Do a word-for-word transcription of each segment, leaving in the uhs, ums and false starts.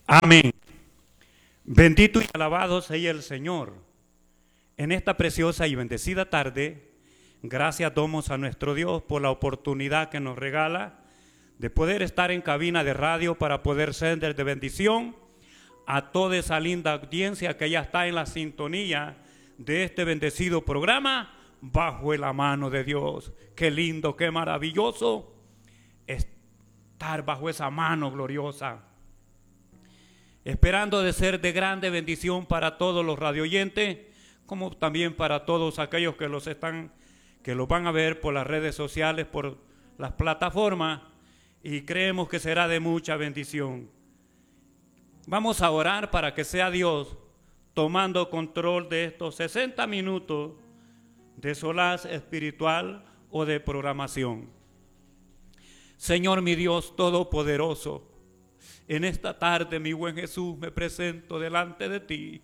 Amén. Bendito y alabado sea el Señor. En esta preciosa y bendecida tarde, gracias damos a nuestro Dios por la oportunidad que nos regala de poder estar en cabina de radio para poder ser de bendición a toda esa linda audiencia que ya está en la sintonía de este bendecido programa bajo la mano de Dios. Qué lindo, qué maravilloso estar bajo esa mano gloriosa, esperando de ser de grande bendición para todos los radioyentes, como también para todos aquellos que los están, que los van a ver por las redes sociales, por las plataformas, y creemos que será de mucha bendición. Vamos a orar para que sea Dios tomando control de estos sesenta minutos de solaz espiritual o de programación. Señor mi Dios todopoderoso, en esta tarde, mi buen Jesús, me presento delante de ti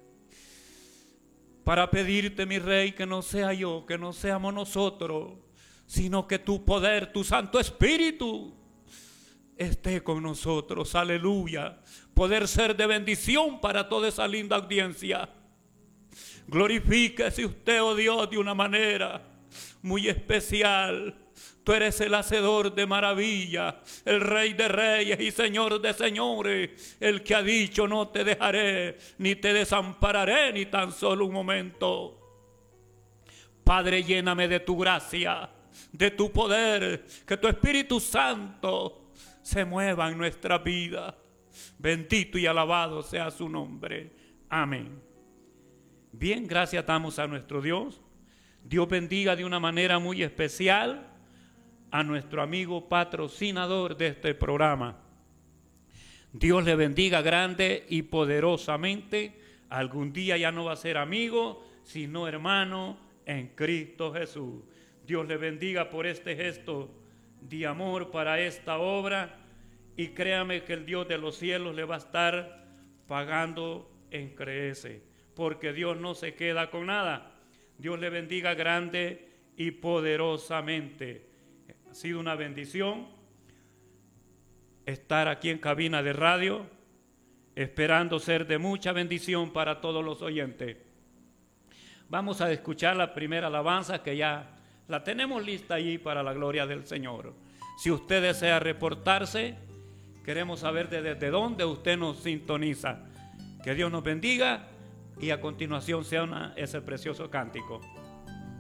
para pedirte, mi Rey, que no sea yo, que no seamos nosotros, sino que tu poder, tu Santo Espíritu esté con nosotros. Aleluya. Poder ser de bendición para toda esa linda audiencia. Glorifíquese usted, oh Dios, de una manera muy especial. Tú eres el hacedor de maravilla, el Rey de reyes y Señor de señores, el que ha dicho: no te dejaré, ni te desampararé, ni tan solo un momento. Padre, lléname de tu gracia, de tu poder, que tu Espíritu Santo se mueva en nuestra vida. Bendito y alabado sea su nombre. Amén. Bien, gracias damos a nuestro Dios. Dios bendiga de una manera muy especial a nuestro amigo patrocinador de este programa. Dios le bendiga grande y poderosamente. Algún día ya no va a ser amigo, sino hermano en Cristo Jesús. Dios le bendiga por este gesto de amor para esta obra, y créame que el Dios de los cielos le va a estar pagando en creces, porque Dios no se queda con nada. Dios le bendiga grande y poderosamente. Ha sido una bendición estar aquí en cabina de radio, esperando ser de mucha bendición para todos los oyentes. Vamos a escuchar la primera alabanza, que ya la tenemos lista allí para la gloria del Señor. Si usted desea reportarse, queremos saber desde dónde usted nos sintoniza. Que Dios nos bendiga, y a continuación sea una, ese precioso cántico.